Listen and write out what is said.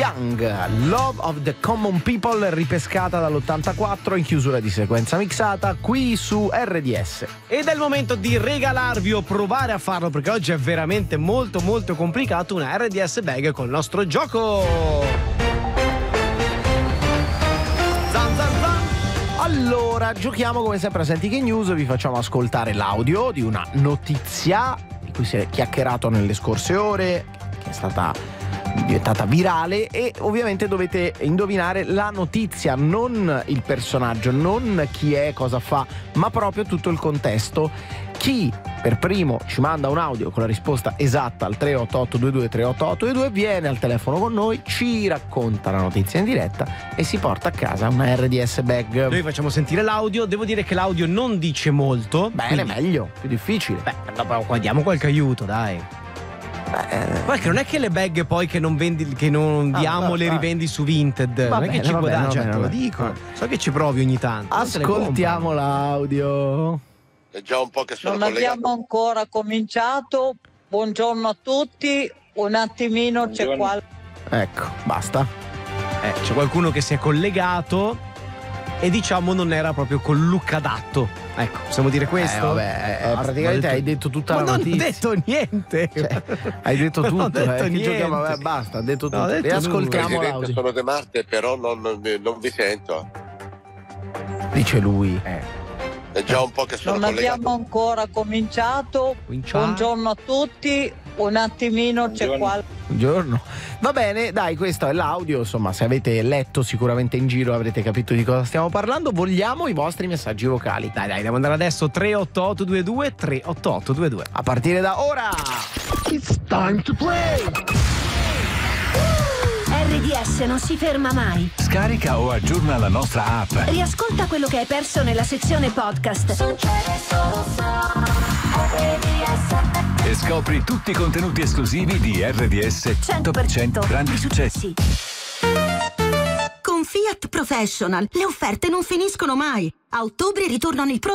Young, Love of the Common People, ripescata dall'84 in chiusura di sequenza mixata qui su RDS. Ed è il momento di regalarvi o provare a farlo, perché oggi è veramente molto molto complicato, una RDS bag col nostro gioco. Zan zan zan. Allora, giochiamo come sempre a Senti News, vi facciamo ascoltare l'audio di una notizia di cui si è chiacchierato nelle scorse ore, che è stata diventata virale, e ovviamente dovete indovinare la notizia, non il personaggio, non chi è, cosa fa, ma proprio tutto il contesto. Chi per primo ci manda un audio con la risposta esatta al 388-22-388-22 viene al telefono con noi, ci racconta la notizia in diretta e si porta a casa una RDS bag. Noi facciamo sentire l'audio, devo dire che l'audio non dice molto. Bene, quindi... meglio, più difficile. Beh, qua diamo qualche aiuto, dai. Perché non è che le bag poi che non vendi, che non diamo, le rivendi su Vinted. Non è che ci può dare, te lo dico. So che ci provi ogni tanto. Ascoltiamo l'audio. È già un po' che sono Non collegato. abbiamo ancora cominciato. Buongiorno a tutti. Un attimino c'è qualche. Ecco, basta. C'è qualcuno che si è collegato e diciamo non era proprio col look adatto. Ecco, possiamo dire questo? Praticamente hai detto tutta la notizia. Non ho detto niente. Cioè, hai detto non tutto. ho detto Che niente. giochiamo, basta, ha detto tutto. No, ho detto Riascoltiamo Presidente, l'audio. sono De Marte, però non vi sento. Dice lui. È già un po' che sono Non collegato. abbiamo ancora cominciato. Buongiorno a tutti. Un attimino c'è qualche. Buongiorno. Va bene, dai, questo è l'audio. Insomma, se avete letto sicuramente in giro avrete capito di cosa stiamo parlando. Vogliamo i vostri messaggi vocali. Dai, devo andare adesso. 38822 38822. A partire da ora. It's time to play. RDS non si ferma mai. Scarica o aggiorna la nostra app. Riascolta quello che hai perso nella sezione podcast. Succede solo su RDS. E scopri tutti i contenuti esclusivi di RDS 100% grandi successi. Con Fiat Professional le offerte non finiscono mai. A ottobre ritornano i